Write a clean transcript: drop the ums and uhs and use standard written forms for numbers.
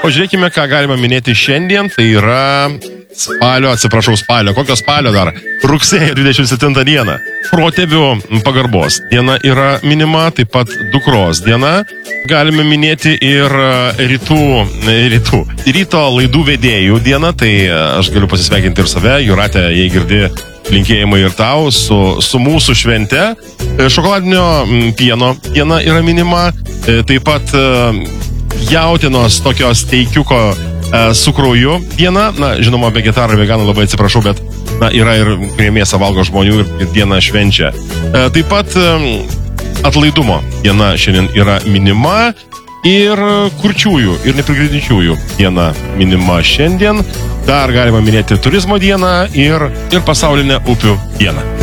O žiūrėkime, ką galima minėti šiandien. Tai yra spalio. Kokio spalio dar? Rugsėjo 27 dieną. Protėvių pagarbos diena yra minima, taip pat dukros diena. Galime minėti ir ryto laidų vedėjų dieną. Tai aš galiu pasisveikinti ir save, Jūratė, jei girdi, linkėjimai ir tau su mūsų švente. Šokoladinio pieno diena yra minima. Taip pat jautienos tokios teikiuko su krauju diena. Na, žinoma, vegetarai, veganai, labai atsiprašau, bet yra ir kurie mėsą valgo žmonių ir dieną švenčia. Taip pat atlaidumo diena šiandien yra minima ir kurčiųjų ir neprigirdinčiųjų diena minima šiandien. Dar galima minėti turizmo dieną ir pasaulinę upių dieną.